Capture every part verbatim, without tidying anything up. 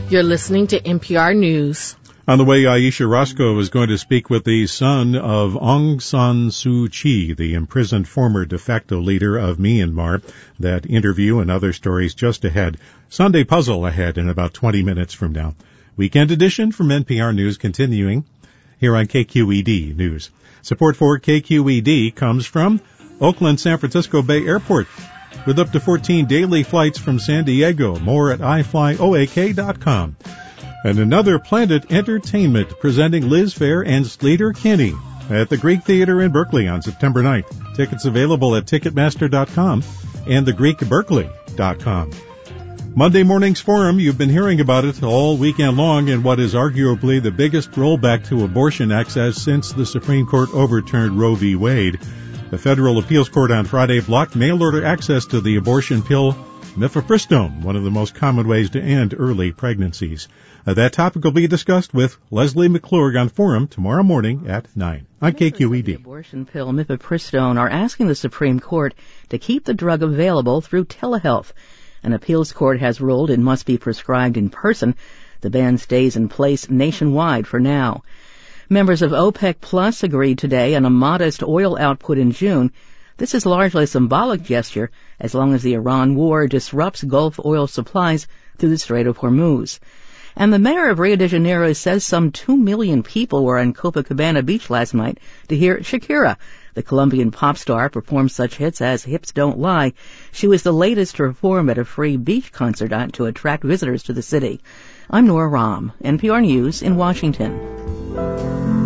You're listening to N P R News. On the way, Aisha Roscoe is going to speak with the son of Aung San Suu Kyi, the imprisoned former de facto leader of Myanmar. That interview and other stories just ahead. Sunday Puzzle ahead in about twenty minutes from now. Weekend edition from N P R News continuing here on K Q E D News. Support for K Q E D comes from Oakland San Francisco Bay Airport with up to fourteen daily flights from San Diego. More at i fly o a k dot com. And another Planet Entertainment presenting Liz Phair and Slater Kinney at the Greek Theater in Berkeley on September ninth. Tickets available at ticketmaster dot com and the greek berkeley dot com. Monday morning's forum, you've been hearing about it all weekend long in what is arguably the biggest rollback to abortion access since the Supreme Court overturned Roe v. Wade. The Federal Appeals Court on Friday blocked mail-order access to the abortion pill mifepristone, one of the most common ways to end early pregnancies. Uh, that topic will be discussed with Leslie McClurg on Forum tomorrow morning at nine on K Q E D. The abortion pill mifepristone are asking the Supreme Court to keep the drug available through telehealth. An appeals court has ruled it must be prescribed in person. The ban stays in place nationwide for now. Members of OPEC Plus agreed today on a modest oil output in June. This is largely a symbolic gesture as long as the Iran war disrupts Gulf oil supplies through the Strait of Hormuz. And the mayor of Rio de Janeiro says some two million people were on Copacabana Beach last night to hear Shakira. The Colombian pop star performed such hits as Hips Don't Lie. She was the latest to perform at a free beach concert to attract visitors to the city. I'm Nora Rahm, N P R News in Washington.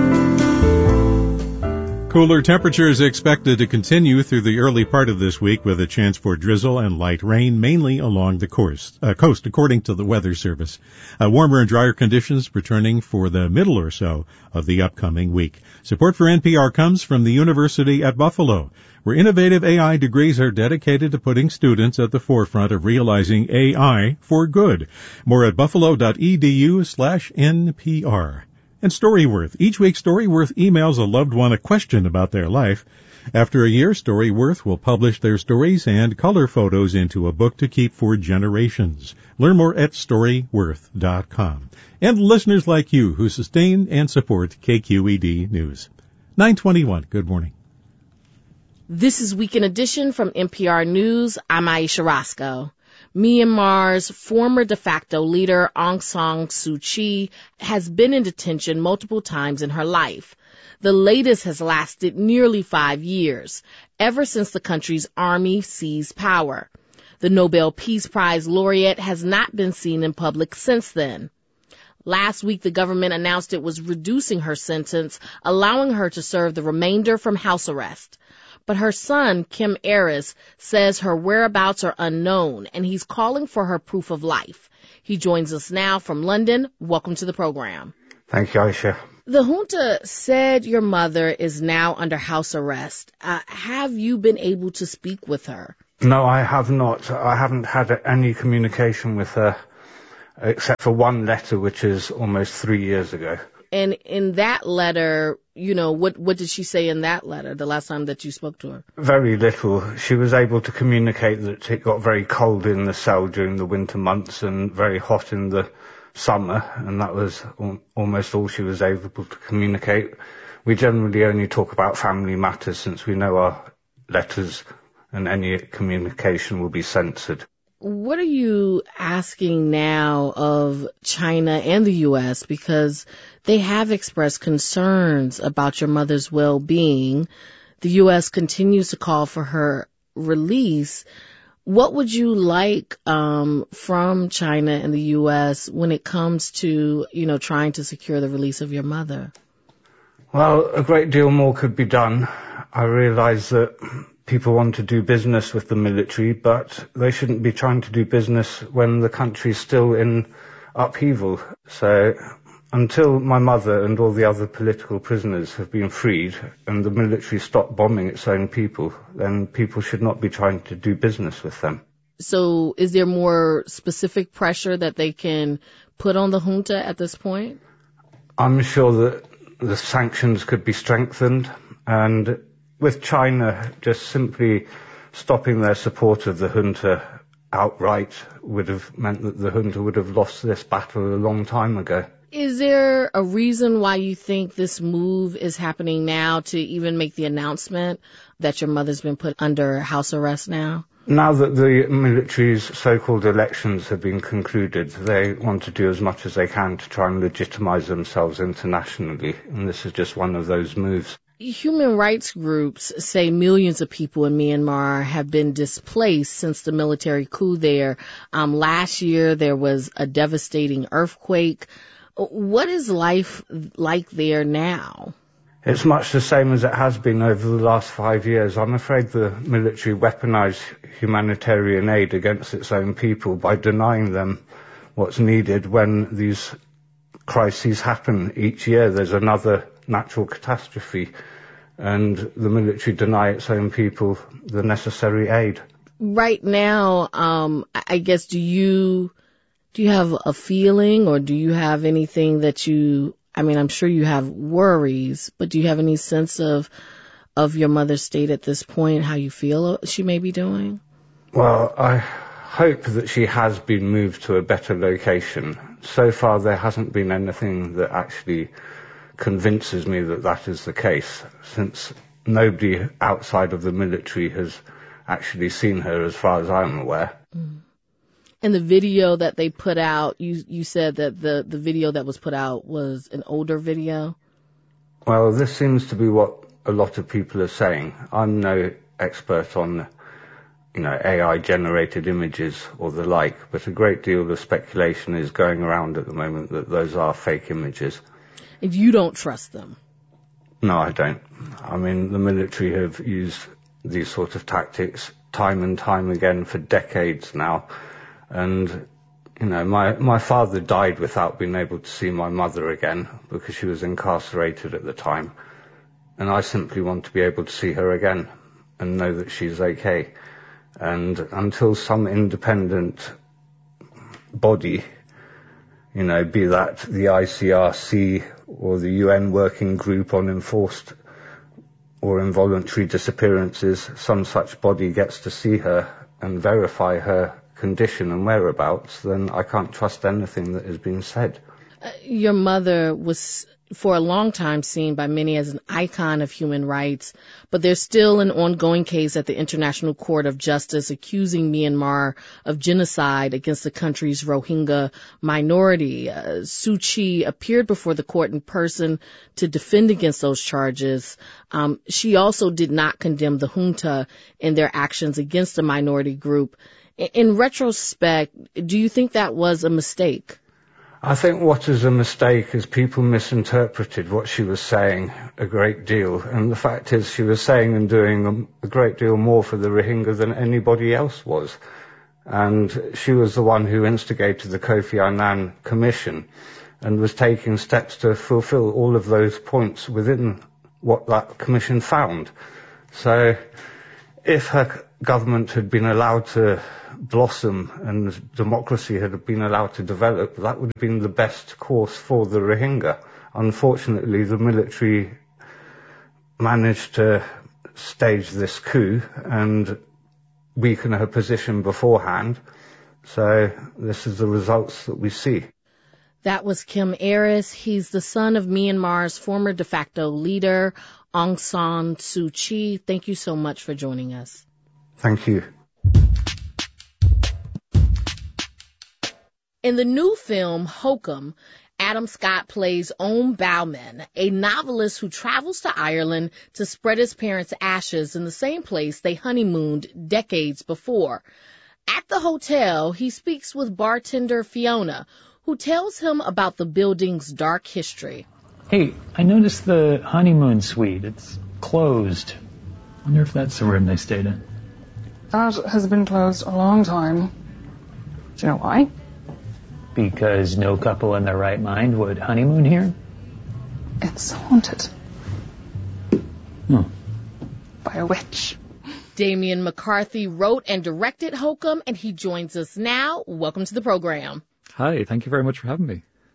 Cooler temperatures expected to continue through the early part of this week with a chance for drizzle and light rain, mainly along the coast, uh, coast according to the Weather Service. Uh, warmer and drier conditions returning for the middle or so of the upcoming week. Support for N P R comes from the University at Buffalo, where innovative A I degrees are dedicated to putting students at the forefront of realizing A I for good. More at buffalo.edu slash NPR. And Storyworth. Each week, Storyworth emails a loved one a question about their life. After a year, Storyworth will publish their stories and color photos into a book to keep for generations. Learn more at storyworth dot com. And listeners like you who sustain and support K Q E D News. nine twenty-one. Good morning. This is Weekend Edition from N P R News. I'm Aisha Roscoe. Myanmar's former de facto leader, Aung San Suu Kyi, has been in detention multiple times in her life. The latest has lasted nearly five years, ever since the country's army seized power. The Nobel Peace Prize laureate has not been seen in public since then. Last week, the government announced it was reducing her sentence, allowing her to serve the remainder from house arrest. But her son, Kim Aris, says her whereabouts are unknown, and he's calling for her proof of life. He joins us now from London. Welcome to the program. Thank you, Aisha. The junta said your mother is now under house arrest. Uh, have you been able to speak with her? No, I have not. I haven't had any communication with her, except for one letter, which is almost three years ago. And in that letter, you know, what what did she say in that letter, the last time that you spoke to her? Very little. She was able to communicate that it got very cold in the cell during the winter months and very hot in the summer, and that was al- almost all she was able to communicate. We generally only talk about family matters since we know our letters and any communication will be censored. What are you asking now of China and the U S? Because they have expressed concerns about your mother's well-being. The U S continues to call for her release. What would you like um, from China and the U S when it comes to, you know, trying to secure the release of your mother? Well, a great deal more could be done. I realize that people want to do business with the military, but they shouldn't be trying to do business when the country's still in upheaval. So until my mother and all the other political prisoners have been freed and the military stop bombing its own people, then people should not be trying to do business with them. So is there more specific pressure that they can put on the junta at this point? I'm sure that the sanctions could be strengthened, and with China just simply stopping their support of the junta outright would have meant that the junta would have lost this battle a long time ago. Is there a reason why you think this move is happening now to even make the announcement that your mother's been put under house arrest now? Now that the military's so-called elections have been concluded, they want to do as much as they can to try and legitimize themselves internationally, and this is just one of those moves. Human rights groups say millions of people in Myanmar have been displaced since the military coup there. Um, last year, there was a devastating earthquake. What is life like there now? It's much the same as it has been over the last five years. I'm afraid the military weaponized humanitarian aid against its own people by denying them what's needed when these crises happen each year. There's another natural catastrophe, and the military deny its own people the necessary aid. Right now, um, I guess, do you do you have a feeling, or do you have anything that you, I mean, I'm sure you have worries, but do you have any sense of of your mother's state at this point, how you feel she may be doing? Well, I hope that she has been moved to a better location. So far, there hasn't been anything that actually convinces me that that is the case, since nobody outside of the military has actually seen her, as far as I'm aware. Mm. And the video that they put out, you you said that the, the video that was put out was an older video? Well, this seems to be what a lot of people are saying. I'm no expert on, you know, A I-generated images or the like, but a great deal of speculation is going around at the moment that those are fake images. And you don't trust them? No, I don't. I mean, the military have used these sort of tactics time and time again for decades now. And, you know, my, my father died without being able to see my mother again because she was incarcerated at the time. And I simply want to be able to see her again and know that she's okay. And until some independent body, you know, be that the I C R C or the U N Working Group on Enforced or Involuntary Disappearances, some such body gets to see her and verify her condition and whereabouts, then I can't trust anything that has been said. Uh, your mother was for a long time seen by many as an icon of human rights, but there's still an ongoing case at the International Court of Justice accusing Myanmar of genocide against the country's Rohingya minority. Uh, Suu Kyi appeared before the court in person to defend against those charges. Um, she also did not condemn the junta in their actions against the minority group. In, in retrospect, do you think that was a mistake? I think what is a mistake is people misinterpreted what she was saying a great deal. And the fact is she was saying and doing a great deal more for the Rohingya than anybody else was. And she was the one who instigated the Kofi Annan Commission and was taking steps to fulfill all of those points within what that commission found. So if her government had been allowed to blossom and democracy had been allowed to develop, that would have been the best course for the Rohingya. Unfortunately, the military managed to stage this coup and weaken her position beforehand. So this is the results that we see. That was Kim Aris. He's the son of Myanmar's former de facto leader, Aung San Suu Kyi. Thank you so much for joining us. Thank you. In the new film, Hokum, Adam Scott plays Oom Bowman, a novelist who travels to Ireland to spread his parents' ashes in the same place they honeymooned decades before. At the hotel, he speaks with bartender Fiona, who tells him about the building's dark history. Hey, I noticed the honeymoon suite. It's closed. Wonder if that's the room they stayed in. That has been closed a long time. Do you know why? Because no couple in their right mind would honeymoon here? It's haunted. Hmm. By a witch. Damian McCarthy wrote and directed Hokum, and he joins us now. Welcome to the program. Hi, thank you very much for having me.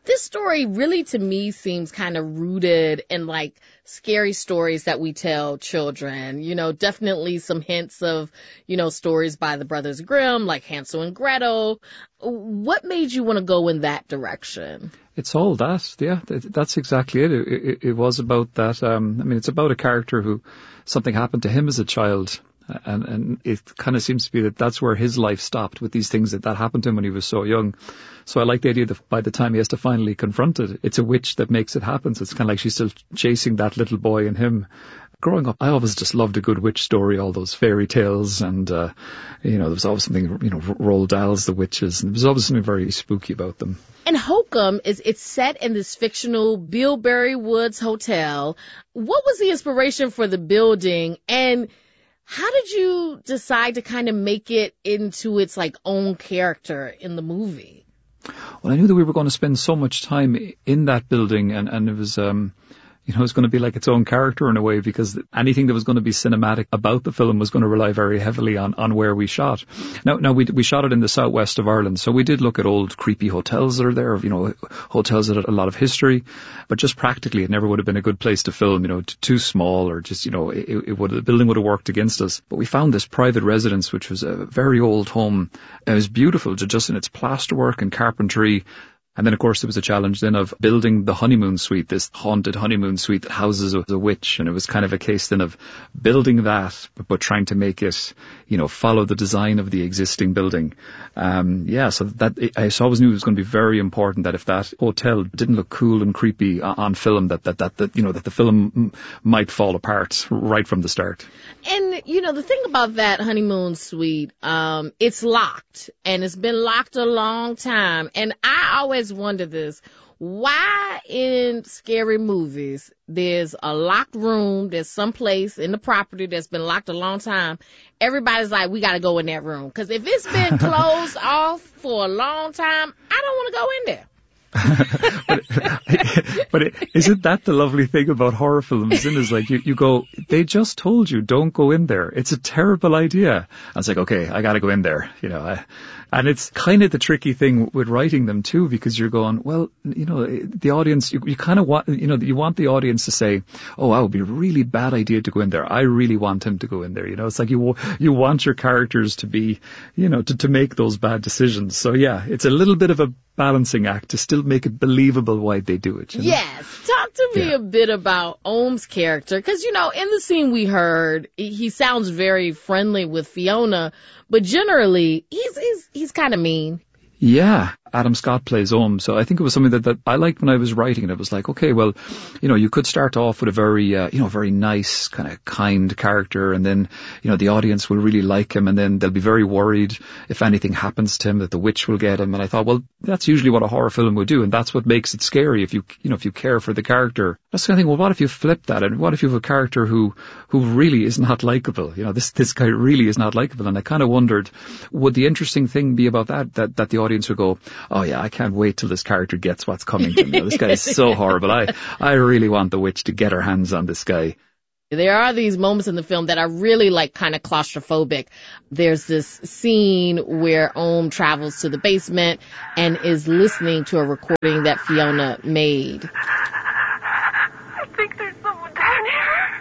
This story really, to me, seems kind of rooted in, like, scary stories that we tell children. You know, definitely some hints of, you know, stories by the Brothers Grimm, like Hansel and Gretel. What made you want to go in that direction? It's all that, yeah. That's exactly it. It, it, it was about that. Um, I mean, it's about a character who something happened to him as a child. And, and it kind of seems to be that that's where his life stopped, with these things that, that happened to him when he was so young. So I like the idea that by the time he has to finally confront it, it's a witch that makes it happen. So it's kind of like she's still chasing that little boy in him. Growing up, I always just loved a good witch story, all those fairy tales. And, uh, you know, there was always something, you know, Roald Dahl's The Witches. And there was always something very spooky about them. And Hokum is, it's set in this fictional Bilberry Woods hotel. What was the inspiration for the building? And how did you decide to kind of make it into its like own character in the movie? Well, I knew that we were going to spend so much time in that building, and, and it was, um, you know, it was going to be like its own character in a way, because anything that was going to be cinematic about the film was going to rely very heavily on, on where we shot. Now, now we, we shot it in the southwest of Ireland, so we did look at old creepy hotels that are there, you know, hotels that had a lot of history, but just practically it never would have been a good place to film, you know, t- too small, or just, you know, it, it would, the building would have worked against us. But we found this private residence, which was a very old home. It was beautiful, just in its plasterwork and carpentry. And then, of course, there was a challenge then of building the honeymoon suite, this haunted honeymoon suite that houses a, a witch. And it was kind of a case then of building that, but, but trying to make it, you know, follow the design of the existing building. Um, yeah, so that I always knew it was going to be very important that if that hotel didn't look cool and creepy on film, that, that, that, that you know, that the film might fall apart right from the start. And, you know, the thing about that honeymoon suite, um, it's locked, and it's been locked a long time. And I always wonder this, why in scary movies there's a locked room, there's some place in the property that's been locked a long time, everybody's like, we got to go in that room, because if it's been closed off for a long time, I don't want to go in there. but but it, isn't that the lovely thing about horror films? Isn't it? Is like you, you go, they just told you don't go in there. It's a terrible idea. I was like, okay, I got to go in there. You know, I, and it's kind of the tricky thing with writing them too, because you're going, well, you know, the audience, you, you kind of want, you know, you want the audience to say, oh, that would be a really bad idea to go in there. I really want him to go in there. You know, it's like you you want your characters to be, you know, to, to make those bad decisions. So yeah, it's a little bit of a balancing act to still make it believable why they do it. You know? Yes. Talk to me yeah. a bit about Ohm's character, because, you know, in the scene we heard, he sounds very friendly with Fiona, but generally he's he's he's kind of mean. Yeah, Adam Scott plays Ohm. So I think it was something that, that I liked when I was writing it. It was like, okay, well, you know, you could start off with a very, uh, you know, very nice, kind of kind character, and then, you know, the audience will really like him, and then they'll be very worried if anything happens to him that the witch will get him. And I thought, well, that's usually what a horror film would do, and that's what makes it scary if you, you know, if you care for the character. That's the kind of thing, well, what if you flip that, and what if you have a character who, who really is not likable? You know, this, this guy really is not likable. And I kind of wondered, would the interesting thing be about that, that, that the audience would go, oh yeah, I can't wait till this character gets what's coming to him. You know, this guy is so horrible. I, I really want the witch to get her hands on this guy. There are these moments in the film that are really like kind of claustrophobic. There's this scene where Ohm travels to the basement and is listening to a recording that Fiona made. I think there's someone down here.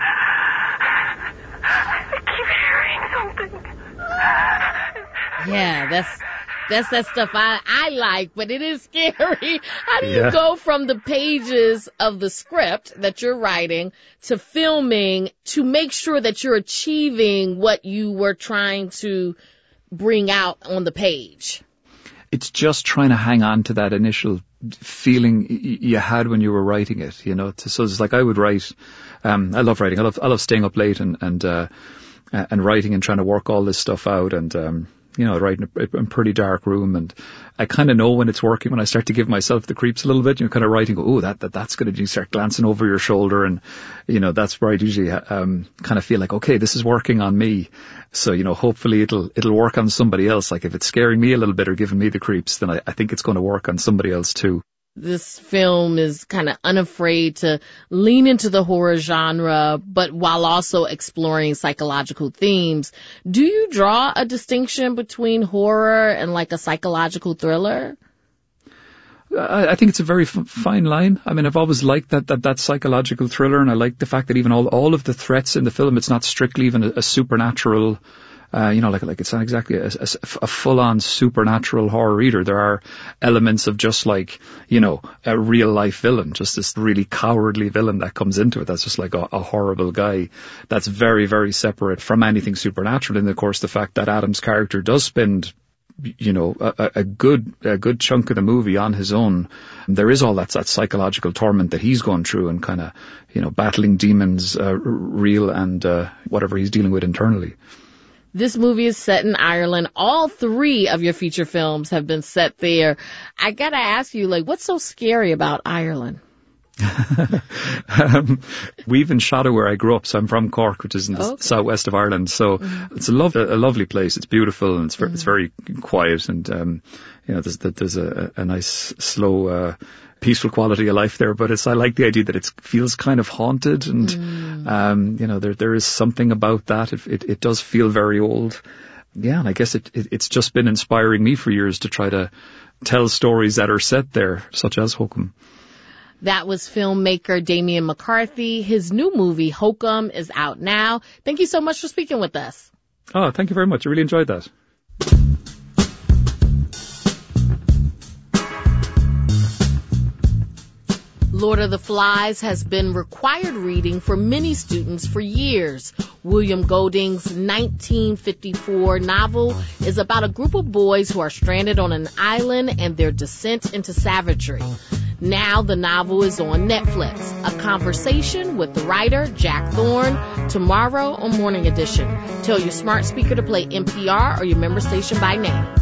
I keep hearing something. Yeah, that's That's that stuff I, I like, but it is scary. How do you yeah. go from the pages of the script that you're writing to filming to make sure that you're achieving what you were trying to bring out on the page? It's just trying to hang on to that initial feeling y- you had when you were writing it, you know. So it's like I would write, um, I love writing. I love, I love staying up late and, and, uh, and writing and trying to work all this stuff out, and, um, you know, right in a, a pretty dark room, and I kind of know when it's working when I start to give myself the creeps a little bit. You know, kind of writing, go, oh, that, that that's good. You start glancing over your shoulder, and you know, that's where I usually um kind of feel like, okay, this is working on me. So you know, hopefully it'll it'll work on somebody else. Like if it's scaring me a little bit or giving me the creeps, then I, I think it's going to work on somebody else too. This film is kind of unafraid to lean into the horror genre, but while also exploring psychological themes. Do you draw a distinction between horror and like a psychological thriller? I, I think it's a very f- fine line. I mean, I've always liked that, that, that psychological thriller, and I like the fact that even all, all of the threats in the film, it's not strictly even a, a supernatural, uh, you know, like, like it's not exactly a, a, a full-on supernatural horror either. There are elements of just like, you know, a real-life villain, just this really cowardly villain that comes into it. That's just like a, a horrible guy. That's very, very separate from anything supernatural. And of course, the fact that Adam's character does spend, you know, a, a good a good chunk of the movie on his own. There is all that, that psychological torment that he's going through and kind of, you know, battling demons, uh, real and uh, whatever he's dealing with internally. This movie is set in Ireland. All three of your feature films have been set there. I gotta ask you, like, what's so scary about Ireland? um, we even shot it where I grew up, so I'm from Cork, which is in the okay. southwest of Ireland. So mm-hmm. it's a, lov- a lovely place. It's beautiful and it's, mm-hmm. it's very quiet, and um, you know, there's, there's a, a nice, slow, uh, peaceful quality of life there. But it's I like the idea that it feels kind of haunted, and mm. um, you know, there there is something about that. It it, it does feel very old. Yeah, and I guess it, it it's just been inspiring me for years to try to tell stories that are set there, such as Hokum. That was filmmaker Damian McCarthy. His new movie, Hokum, is out now. Thank you so much for speaking with us. Oh, thank you very much. I really enjoyed that. Lord of the Flies has been required reading for many students for years. William Golding's nineteen fifty-four novel is about a group of boys who are stranded on an island and their descent into savagery. Now the novel is on Netflix. A conversation with the writer, Jack Thorne, tomorrow on Morning Edition. Tell your smart speaker to play N P R or your member station by name.